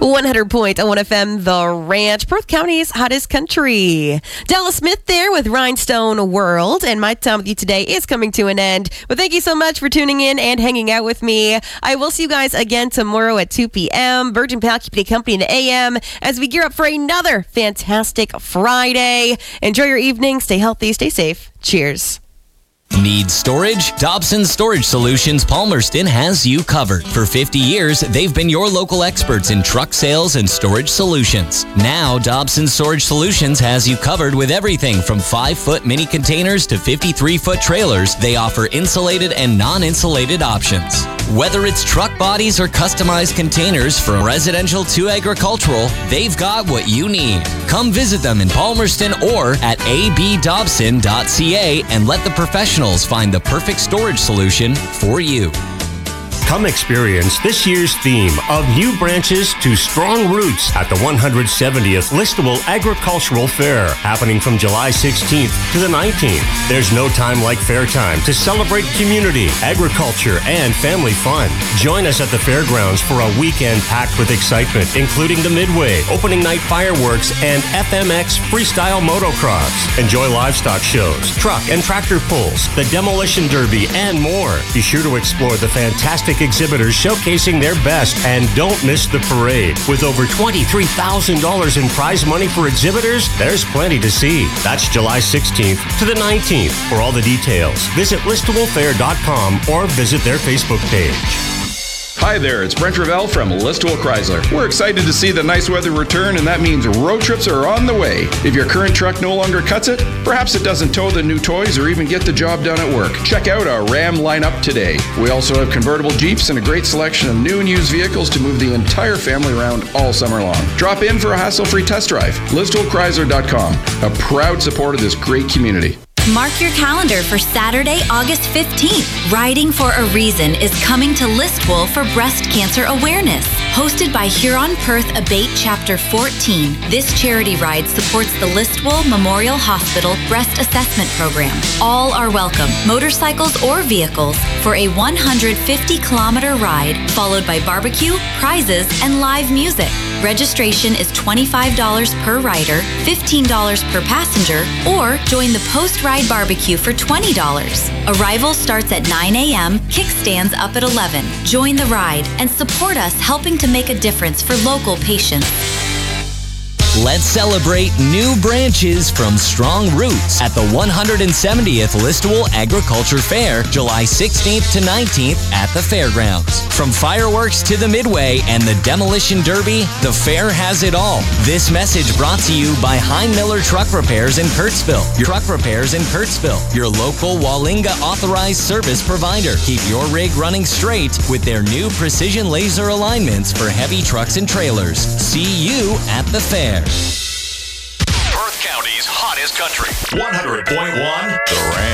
100.1 FM, The Ranch, Perth County's hottest country. Dallas Smith there with Rhinestone World, and my time with you today is coming to an end. But thank you so much for tuning in and hanging out with me. I will see you guys again tomorrow at 2 p.m. Virgin Pal keeping you company in the AM as we gear up for another fantastic Friday. Enjoy your evening. Stay healthy. Stay safe. Cheers. Need storage? Dobson Storage Solutions Palmerston has you covered. For 50 years, they've been your local experts in truck sales and storage solutions. Now, Dobson Storage Solutions has you covered with everything from 5-foot mini containers to 53-foot trailers. They offer insulated and non-insulated options. Whether it's truck bodies or customized containers from residential to agricultural, they've got what you need. Come visit them in Palmerston or at abdobson.ca and let the professionals find the perfect storage solution for you. Come experience this year's theme of New Branches to Strong Roots at the 170th Listowel Agricultural Fair, happening from July 16th to the 19th. There's no time like fair time to celebrate community, agriculture, and family fun. Join us at the fairgrounds for a weekend packed with excitement, including the Midway, opening night fireworks, and FMX freestyle motocross. Enjoy livestock shows, truck and tractor pulls, the demolition derby, and more. Be sure to explore the fantastic exhibitors showcasing their best, and don't miss the parade. With over $23,000 in prize money for exhibitors, there's plenty to see. That's July 16th to the 19th. For all the details, visit listowelfair.com or visit their Facebook page. Hi there, it's Brent Ravel from Listowel Chrysler. We're excited to see the nice weather return, and that means road trips are on the way. If your current truck no longer cuts it, perhaps it doesn't tow the new toys or even get the job done at work, check out our Ram lineup today. We also have convertible Jeeps and a great selection of new and used vehicles to move the entire family around all summer long. Drop in for a hassle-free test drive. ListowelChrysler.com, a proud supporter of this great community. Mark your calendar for Saturday, August 15th. Riding for a Reason is coming to Listowel for breast cancer awareness. Hosted by Huron-Perth Abate Chapter 14, this charity ride supports the Listowel Memorial Hospital Breast Assessment Program. All are welcome, motorcycles or vehicles, for a 150-kilometer ride, followed by barbecue, prizes, and live music. Registration is $25 per rider, $15 per passenger, or join the post-ride barbecue for $20. Arrival starts at 9 a.m., kickstands up at 11. Join the ride and support us helping to make a difference for local patients. Let's celebrate New Branches from Strong Roots at the 170th Listowel Agriculture Fair, July 16th to 19th at the fairgrounds. From fireworks to the Midway and the Demolition Derby, the fair has it all. This message brought to you by Hein Miller Truck Repairs in Kurtzville. Your Truck Repairs in Kurtzville, your local Walinga authorized service provider. Keep your rig running straight with their new precision laser alignments for heavy trucks and trailers. See you at the fair. Perth County's hottest country. 100.1 The Ranch.